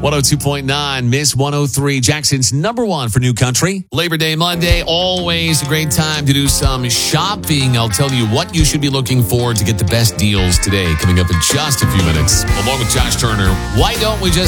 102.9, Miss 103, Jackson's number one for new country. Labor Day Monday, always a great time to do some shopping. I'll tell you what you should be looking for to get the best deals today, coming up in just a few minutes. Along with Josh Turner, why don't we just